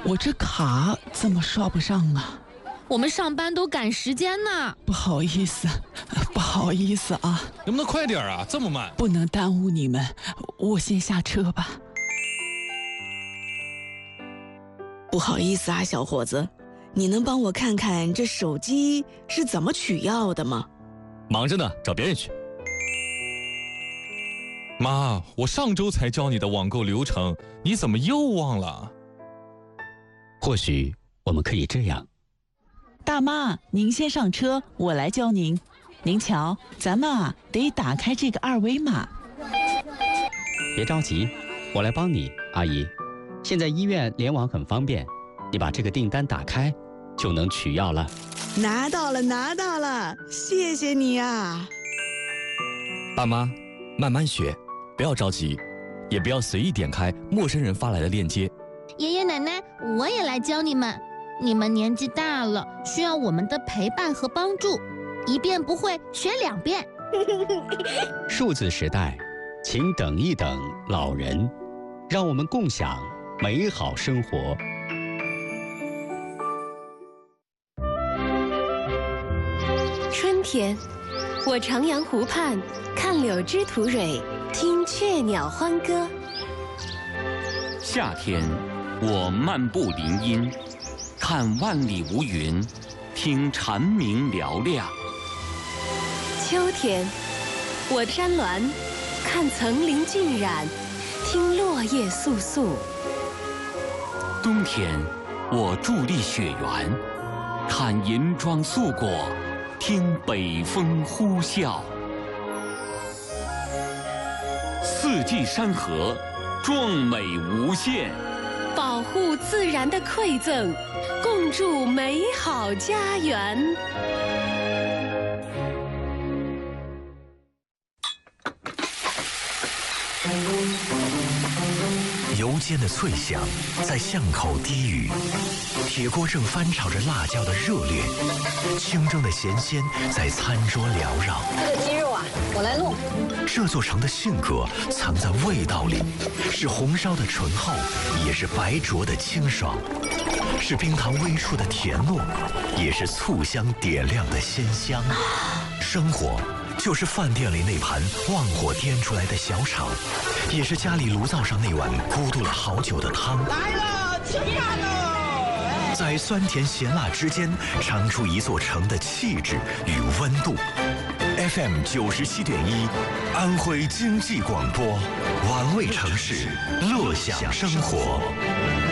我这卡怎么刷不上啊？ 我们上班都赶时间呢。 不好意思啊。 能不能快点啊？这么慢。 不能耽误你们，我先下车吧。 不好意思啊，小伙子，你能帮我看看这手机是怎么取药的吗？ 忙着呢，找别人去。 妈，我上周才教你的网购流程，你怎么又忘了？ 或许我们可以这样。 大妈，您先上车，我来教您。您瞧，咱们得打开这个二维码。 别着急，我来帮你，阿姨。现在医院联网很方便，你把这个订单打开，就能取药了。 拿到了，谢谢你啊。 爸妈，慢慢学，不要着急，也不要随意点开陌生人发来的链接。 爷爷奶奶，我也来教你们。你们年纪大了，需要我们的陪伴和帮助，一遍不会学2遍。 数字时代，请等一等老人，让我们共享美好生活。 春天，我徜徉湖畔，看柳枝吐蕊，听雀鸟欢歌。 夏天，我漫步林荫，看万里无云，听蝉鸣嘹亮。 秋天，我山峦，看层林尽染，听落叶簌簌。 冬天，我伫立雪原，看银装素裹，听北风呼啸。四季山河，壮美无限。 保护自然的馈赠，共筑美好家园。 油煎的脆响在巷口低语，铁锅正翻炒着辣椒的热烈，清蒸的咸鲜在餐桌缭绕。 这个鸡肉啊，我来弄。 这座城的性格藏在味道里，是红烧的醇厚，也是白灼的清爽，是冰糖微触的甜糯，也是醋香点亮的鲜香。生活就是饭店里那盘旺火颠出来的小炒，也是家里炉灶上那碗咕嘟了好久的汤。 来了，吃饭喽！ 在酸甜咸辣之间，尝出一座城的气质与温度。FM 97.1，安徽经济广播，玩味城市，乐享生活。